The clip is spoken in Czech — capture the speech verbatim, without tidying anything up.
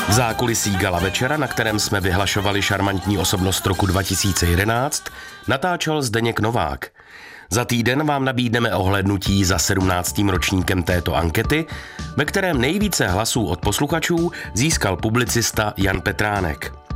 V zákulisí gala večera, na kterém jsme vyhlašovali šarmantní osobnost roku dva tisíce jedenáct, natáčel Zdeněk Novák. Za týden vám nabídneme ohlédnutí za sedmnáctým ročníkem této ankety, ve kterém nejvíce hlasů od posluchačů získal publicista Jan Petránek.